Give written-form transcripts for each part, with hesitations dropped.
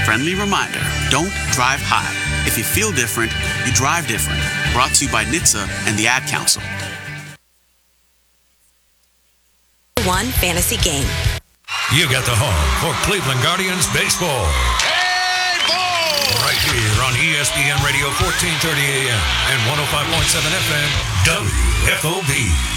Friendly reminder, don't drive high. If you feel different, you drive different. Brought to you by NHTSA and the Ad Council. One fantasy game. You got the home for Cleveland Guardians baseball. Hey, ball! Right here on ESPN Radio 1430 AM and 105.7 FM WFOB.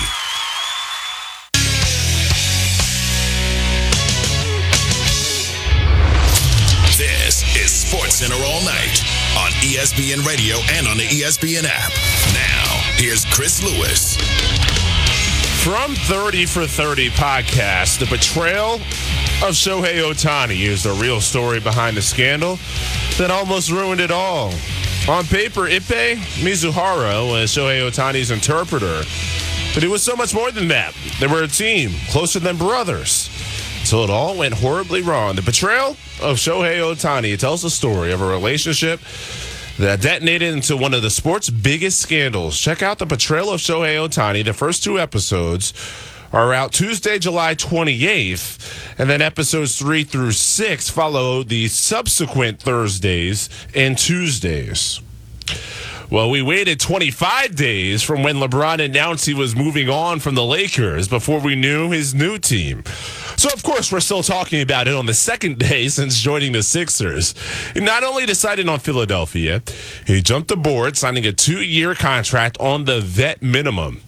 This is SportsCenter All Night on ESPN Radio and on the ESPN app. Now, here's Chris Lewis. From 30 for 30 podcast, the betrayal of Shohei Ohtani is the real story behind the scandal that almost ruined it all. On paper, Ippei Mizuhara was Shohei Ohtani's interpreter, but he was so much more than that. They were a team, closer than brothers. So it all went horribly wrong. The betrayal of Shohei Ohtani tells the story of a relationship that detonated into one of the sport's biggest scandals. Check out The Betrayal of Shohei Ohtani. The first two episodes are out Tuesday, July 28th, and then episodes 3 through 6 follow the subsequent Thursdays and Tuesdays. Well, we waited 25 days from when LeBron announced he was moving on from the Lakers before we knew his new team. So, of course, we're still talking about it on the second day since joining the Sixers. He not only decided on Philadelphia, he jumped aboard, signing a 2-year contract on the vet minimum.